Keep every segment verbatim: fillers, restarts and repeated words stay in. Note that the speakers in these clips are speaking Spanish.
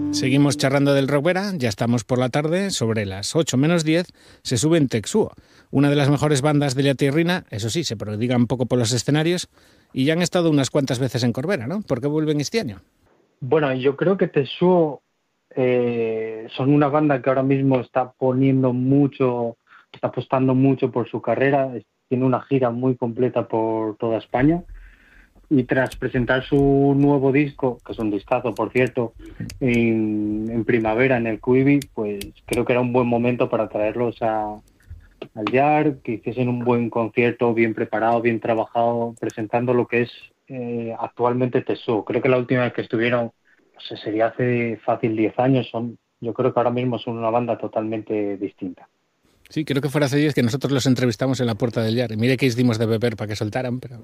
Seguimos charlando del Rockvera, ya estamos por la tarde, sobre las ocho menos diez, se sube en Texuo, una de las mejores bandas de la tierrina, eso sí, se prodigan un poco por los escenarios, y ya han estado unas cuantas veces en Corbera, ¿no? ¿Por qué vuelven este año? Bueno, yo creo que Texuo eh, son una banda que ahora mismo está poniendo mucho, está apostando mucho por su carrera, tiene una gira muy completa por toda España. Y tras presentar su nuevo disco, que es un discazo, por cierto, en, en primavera en el Quibi, pues creo que era un buen momento para traerlos a, al Yard, que hiciesen un buen concierto, bien preparado, bien trabajado, presentando lo que es eh, actualmente Texuo. Creo que la última vez que estuvieron, no sé, sería hace fácil diez años. Son, yo creo que ahora mismo son una banda totalmente distinta. Sí, creo que fuera hace diez que nosotros los entrevistamos en la puerta del Yard. Y mire que hicimos de beber para que soltaran, pero...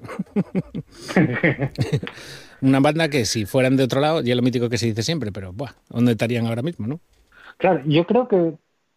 Una banda que si fueran de otro lado, ya lo mítico que se dice siempre, pero buah, ¿dónde estarían ahora mismo, no? Claro, yo creo que,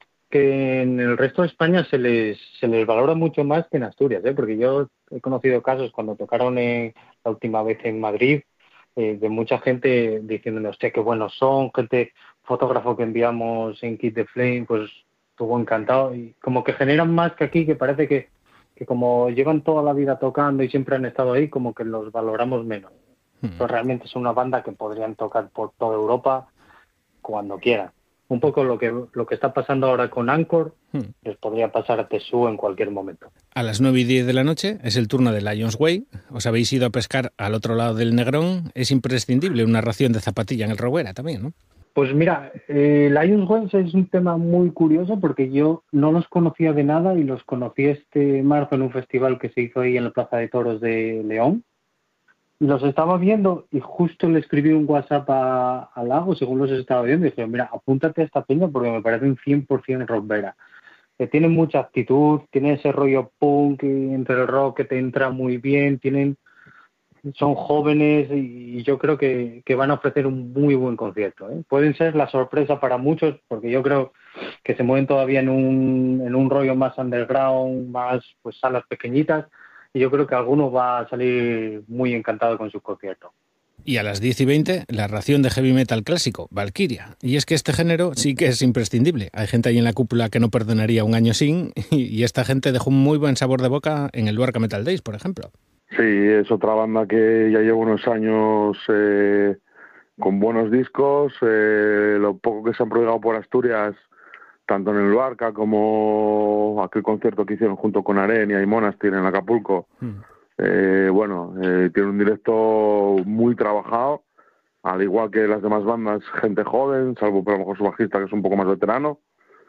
que en el resto de España se les, se les valora mucho más que en Asturias, ¿eh? Porque yo he conocido casos cuando tocaron en, la última vez en Madrid, eh, de mucha gente diciéndonos, hostia, qué buenos son, gente, fotógrafo que enviamos en Kid the Flame, pues estuvo encantado, y como que generan más que aquí, que parece que, que como llevan toda la vida tocando y siempre han estado ahí, como que los valoramos menos. Hmm. Pero realmente es una banda que podrían tocar por toda Europa cuando quieran. Un poco lo que lo que está pasando ahora con Anchor, hmm. les podría pasar a Texuo en cualquier momento. A las nueve y diez de la noche es el turno de Lions Way. Os habéis ido a pescar al otro lado del Negrón. Es imprescindible una ración de zapatilla en el Rockvera también, ¿no? Pues mira, eh, Lions Way es un tema muy curioso porque yo no los conocía de nada y los conocí este marzo en un festival que se hizo ahí en la Plaza de Toros de León. Los estaba viendo y justo le escribí un WhatsApp a, a Lago, según los estaba viendo, y dije, mira, apúntate a esta peña porque me parece un cien por ciento rockvera. Que tienen mucha actitud, tienen ese rollo punk entre el rock que te entra muy bien, tienen son jóvenes y yo creo que, que van a ofrecer un muy buen concierto, ¿eh? Pueden ser la sorpresa para muchos, porque yo creo que se mueven todavía en un, en un rollo más underground, más pues salas pequeñitas, y yo creo que alguno va a salir muy encantado con su concierto. Y a las diez y veinte, la ración de heavy metal clásico, Valkyria. Y es que este género sí que es imprescindible. Hay gente ahí en la cúpula que no perdonaría un año sin, y esta gente dejó un muy buen sabor de boca en el Luarca Metal Days, por ejemplo. Sí, es otra banda que ya lleva unos años eh, con buenos discos. Eh, lo poco que se han prodigado por Asturias, tanto en el Luarca como aquel concierto que hicieron junto con Arenia y Monastir en Acapulco. Mm. Eh, bueno, eh, tiene un directo muy trabajado, al igual que las demás bandas, gente joven, salvo por a lo mejor su bajista que es un poco más veterano.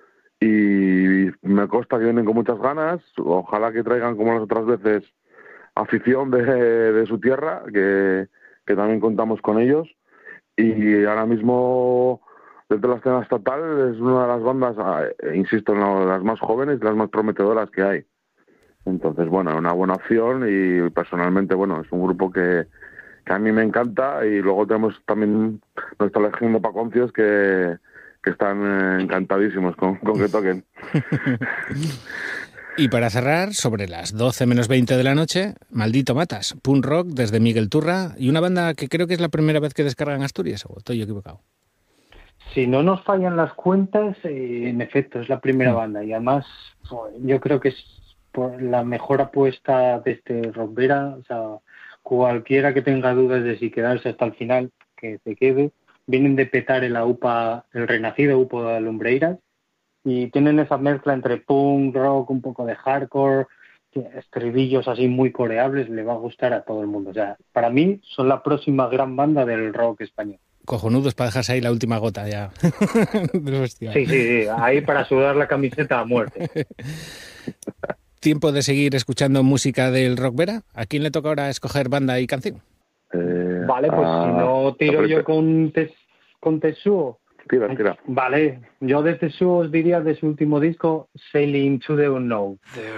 Y me consta que vienen con muchas ganas. Ojalá que traigan, como las otras veces, afición de, de su tierra, que, que también contamos con ellos. Y ahora mismo, desde la escena estatal, es una de las bandas, eh, insisto, una de las más jóvenes y las más prometedoras que hay. Entonces, bueno, una buena opción y personalmente, bueno, es un grupo que, que a mí me encanta, y luego tenemos también nuestra legión de paconcios que, que están eh, encantadísimos con, con que toquen. Y para cerrar, sobre las doce menos veinte de la noche, Maldito Matas, punk rock desde Miguel Turra, y una banda que creo que es la primera vez que descargan Asturias, ¿o estoy equivocado? Si no nos fallan las cuentas, eh, en efecto, es la primera banda, y además yo creo que es por la mejor apuesta de este rockvera. O sea, cualquiera que tenga dudas de si quedarse hasta el final, que se quede. Vienen de petar el UPA, el renacido UPA de Lumbreiras, y tienen esa mezcla entre punk, rock, un poco de hardcore, estribillos así muy coreables. Le va a gustar a todo el mundo. O sea, para mí son la próxima gran banda del rock español. Cojonudos para dejarse ahí la última gota ya. sí, sí, sí, ahí para sudar la camiseta a muerte. ¿Tiempo de seguir escuchando música del Rockvera? ¿A quién le toca ahora escoger banda y canción? Eh, vale, pues a... si no tiro yo con, tes, con Texuo. Tira, tira. Vale, yo de Texuo os diría de su último disco, Sailing to the Unknown.